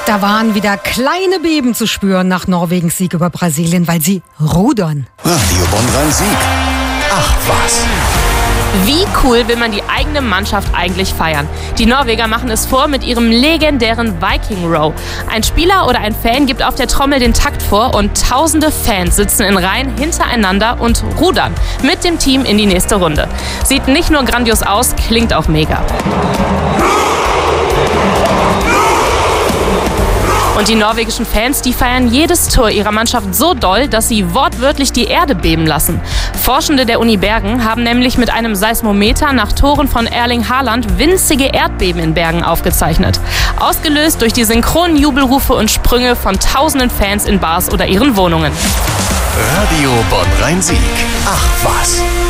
Da waren wieder kleine Beben zu spüren nach Norwegens Sieg über Brasilien, weil sie rudern. Radio Bonn-Rhein-Sieg. Ach was. Wie cool will man die eigene Mannschaft eigentlich feiern? Die Norweger machen es vor mit ihrem legendären Viking Row. Ein Spieler oder ein Fan gibt auf der Trommel den Takt vor und tausende Fans sitzen in Reihen hintereinander und rudern mit dem Team in die nächste Runde. Sieht nicht nur grandios aus, klingt auch mega. Und die norwegischen Fans, die feiern jedes Tor ihrer Mannschaft so doll, dass sie wortwörtlich die Erde beben lassen. Forschende der Uni Bergen haben nämlich mit einem Seismometer nach Toren von Erling Haaland winzige Erdbeben in Bergen aufgezeichnet. Ausgelöst durch die synchronen Jubelrufe und Sprünge von tausenden Fans in Bars oder ihren Wohnungen. Radio Bonn-Rhein-Sieg. Ach was.